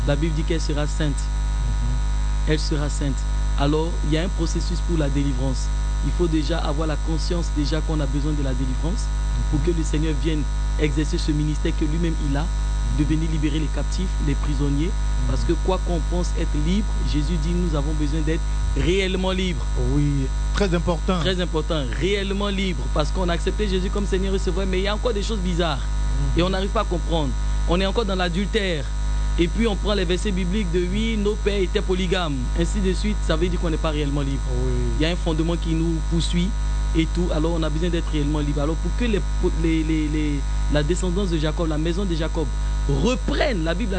la Bible dit qu'elle sera sainte. Elle sera sainte. Alors, il y a un processus pour la délivrance. Il faut déjà avoir la conscience déjà qu'on a besoin de la délivrance pour que le Seigneur vienne exercer ce ministère que lui-même il a, de venir libérer les captifs, les prisonniers. Parce que quoi qu'on pense être libre, Jésus dit nous avons besoin d'être réellement libres. Oui, très important. Très important, réellement libre. Parce qu'on a accepté Jésus comme Seigneur et Sauveur, mais il y a encore des choses bizarres. Et on n'arrive pas à comprendre. On est encore dans l'adultère. Et puis on prend les versets bibliques de oui, nos pères étaient polygames, ainsi de suite, ça veut dire qu'on n'est pas réellement libre. Oui. Il y a un fondement qui nous poursuit et tout, alors on a besoin d'être réellement libre. Alors pour que la descendance de Jacob, la maison de Jacob reprenne, la Bible a